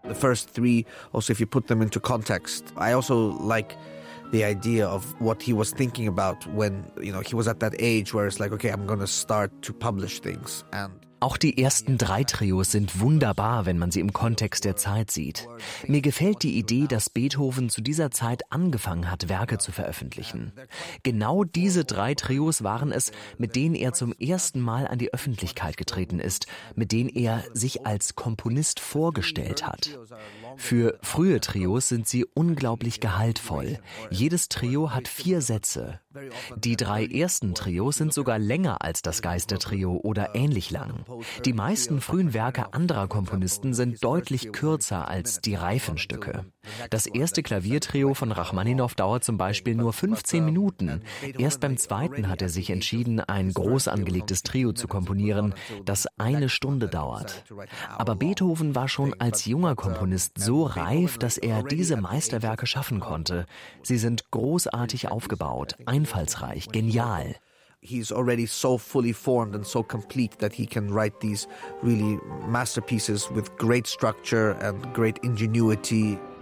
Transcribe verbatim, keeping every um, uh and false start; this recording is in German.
The first three, also if you put them into context, I also like the idea of what he was thinking about when, you know, he was at that age where it's like, okay, I'm going to start to publish things. And auch die ersten drei Trios sind wunderbar, wenn man sie im Kontext der Zeit sieht. Mir gefällt die Idee, dass Beethoven zu dieser Zeit angefangen hat, Werke zu veröffentlichen. Genau diese drei Trios waren es, mit denen er zum ersten Mal an die Öffentlichkeit getreten ist, mit denen er sich als Komponist vorgestellt hat. Für frühe Trios sind sie unglaublich gehaltvoll. Jedes Trio hat vier Sätze. Die drei ersten Trios sind sogar länger als das Geister-Trio oder ähnlich lang. Die meisten frühen Werke anderer Komponisten sind deutlich kürzer als die reifen Stücke. Das erste Klaviertrio von Rachmaninow dauert zum Beispiel nur fünfzehn Minuten. Erst beim zweiten hat er sich entschieden, ein groß angelegtes Trio zu komponieren, das eine Stunde dauert. Aber Beethoven war schon als junger Komponist so reif, dass er diese Meisterwerke schaffen konnte. Sie sind großartig aufgebaut, einfallsreich, genial. He's already so fully formed and so complete that he can write these really masterpieces with great structure and great ingenuity.